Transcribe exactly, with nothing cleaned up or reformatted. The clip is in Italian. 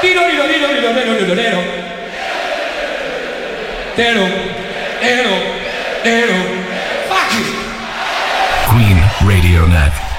Dino, dino, dino, dino, dino, dino, dino. Dino, dino, dino. Fuck you. Queen Radio Net.